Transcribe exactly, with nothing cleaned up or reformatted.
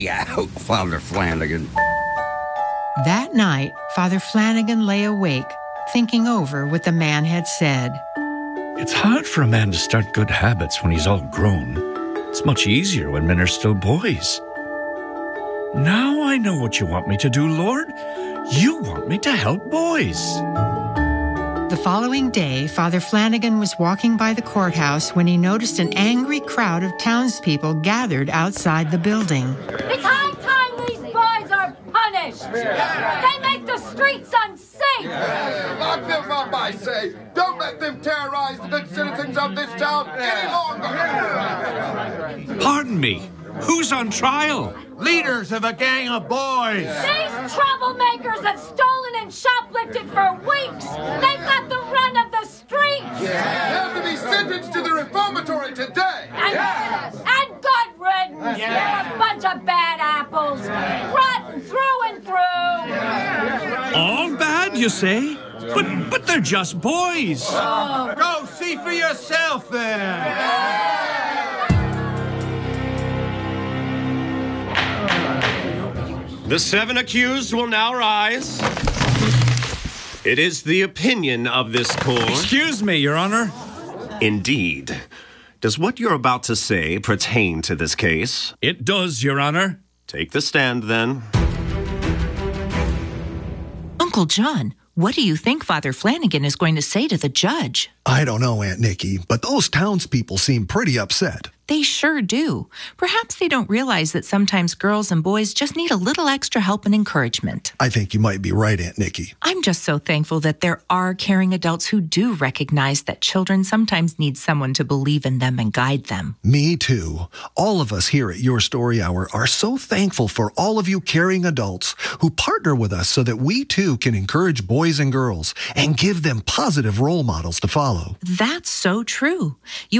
out, Father Flanagan. That night, Father Flanagan lay awake, thinking over what the man had said. It's hard for a man to start good habits when he's all grown. It's much easier when men are still boys. Now I know what you want me to do, Lord. You want me to help boys. The following day, Father Flanagan was walking by the courthouse when he noticed an angry crowd of townspeople gathered outside the building. It's high time these boys are punished. They make the streets unsafe. Yeah, lock them up, I say. Don't let them terrorize the good citizens of this town any longer. Pardon me. Who's on trial? Leaders of a gang of boys. These troublemakers have stolen and shoplifted for weeks. They've got the run of the streets. They have to be sentenced to the reformatory today. And, yes. and good riddance. Yes. They're a bunch of bad apples. Rotten through and through. All bad, you say? But but they're just boys. Oh. Go see for yourself then. The seven accused will now rise. It is the opinion of this court. Excuse me, Your Honor. Indeed. Does what you're about to say pertain to this case? It does, Your Honor. Take the stand, then. Uncle John, what do you think Father Flanagan is going to say to the judge? I don't know, Aunt Nikki, but those townspeople seem pretty upset. They sure do. Perhaps they don't realize that sometimes girls and boys just need a little extra help and encouragement. I think you might be right, Aunt Nikki. I'm just so thankful that there are caring adults who do recognize that children sometimes need someone to believe in them and guide them. Me too. All of us here at Your Story Hour are so thankful for all of you caring adults who partner with us so that we too can encourage boys and girls and give them positive role models to follow. That's so true. You